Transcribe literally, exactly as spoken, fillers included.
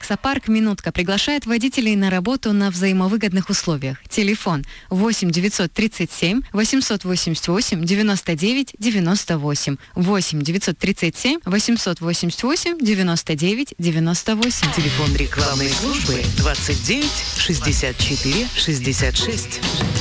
Таксопарк «Минутка» приглашает водителей на работу на взаимовыгодных условиях. Телефон восемь девятьсот тридцать семь восемьсот восемьдесят восемь девяносто девять девяносто восемь. восемь девятьсот тридцать семь восемьсот восемьдесят восемь девяносто девять девяносто восемь. Телефон рекламной службы двадцать девять шестьдесят четыре шестьдесят шесть.